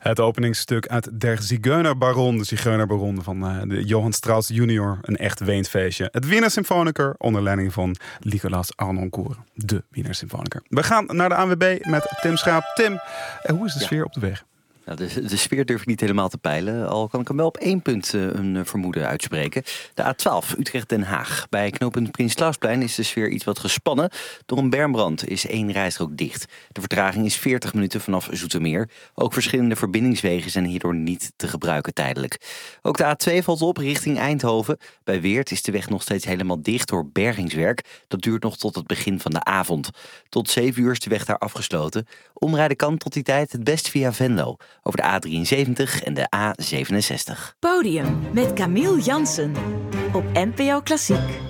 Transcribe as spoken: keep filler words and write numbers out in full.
Het openingsstuk uit Der Zigeunerbaron, de Zigeunerbaron van uh, de Johann Strauss junior. Een echt Weenfeestje. Het Wiener Symfoniker onder leiding van Nicolas Harnoncourt, de Wiener Symfoniker. We gaan naar de A N W B met Tim Schaap. Tim, uh, hoe is de ja. sfeer op de weg? Nou, de, de sfeer durf ik niet helemaal te peilen. Al kan ik hem wel op één punt uh, een vermoeden uitspreken. De A twaalf Utrecht-Den Haag. Bij knooppunt Prins Klausplein is de sfeer iets wat gespannen. Door een bermbrand is één rijstrook dicht. De vertraging is veertig minuten vanaf Zoetermeer. Ook verschillende verbindingswegen zijn hierdoor niet te gebruiken tijdelijk. Ook de A twee valt op richting Eindhoven. Bij Weert is de weg nog steeds helemaal dicht door bergingswerk. Dat duurt nog tot het begin van de avond. Tot zeven uur is de weg daar afgesloten. Omrijden kan tot die tijd het best via Venlo. Over de A drieënzeventig en de A zevenenzestig. Podium met Camille Jansen op N P O Klassiek.